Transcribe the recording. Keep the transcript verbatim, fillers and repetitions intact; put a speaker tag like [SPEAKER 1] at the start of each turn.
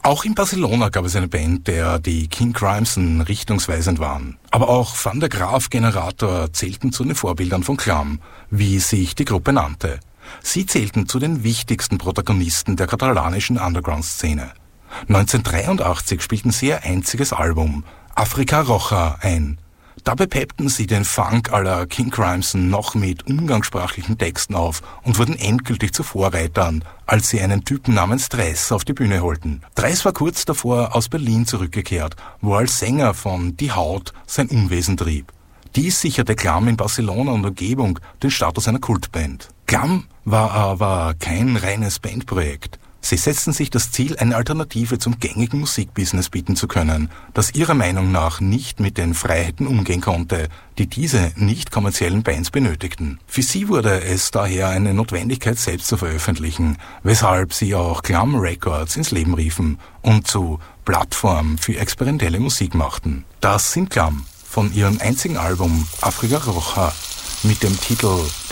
[SPEAKER 1] Auch in Barcelona gab es eine Band, der die King Crimson richtungsweisend waren. Aber auch Van der Graaf Generator zählten zu den Vorbildern von Clam, wie sich die Gruppe nannte. Sie zählten zu den wichtigsten Protagonisten der katalanischen Underground-Szene. neunzehnhundertdreiundachtzig spielten sie ihr einziges Album, Africa Roja, ein. Dabei peppten sie den Funk à la King Crimson noch mit umgangssprachlichen Texten auf und wurden endgültig zu Vorreitern, als sie einen Typen namens Dress auf die Bühne holten. Dress war kurz davor aus Berlin zurückgekehrt, wo er als Sänger von Die Haut sein Unwesen trieb. Dies sicherte Clam in Barcelona und Umgebung den Status einer Kultband. Clam war aber kein reines Bandprojekt. Sie setzten sich das Ziel, eine Alternative zum gängigen Musikbusiness bieten zu können, das ihrer Meinung nach nicht mit den Freiheiten umgehen konnte, die diese nicht kommerziellen Bands benötigten. Für sie wurde es daher eine Notwendigkeit, selbst zu veröffentlichen, weshalb sie auch Clam Records ins Leben riefen und zu Plattform für experimentelle Musik machten. Das sind Clam von ihrem einzigen Album Africa Roja mit dem Titel